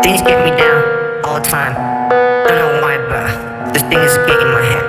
Things get me down all the time. Don't know why, but this thing is getting my head.